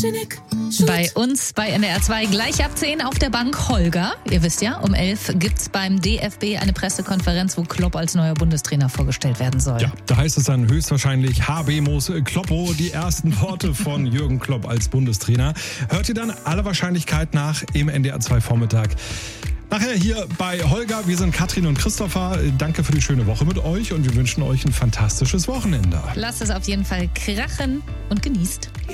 Bei uns bei NDR 2 gleich ab 10 auf der Bank Holger. Ihr wisst ja, um 11 gibt's beim DFB eine Pressekonferenz, wo Klopp als neuer Bundestrainer vorgestellt werden soll. Ja, da heißt es dann höchstwahrscheinlich HB Kloppo, die ersten Worte von Jürgen Klopp als Bundestrainer. Hört ihr dann aller Wahrscheinlichkeit nach im NDR 2 Vormittag. Nachher hier bei Holger, wir sind Katrin und Christopher. Danke für die schöne Woche mit euch und wir wünschen euch ein fantastisches Wochenende. Lasst es auf jeden Fall krachen und genießt.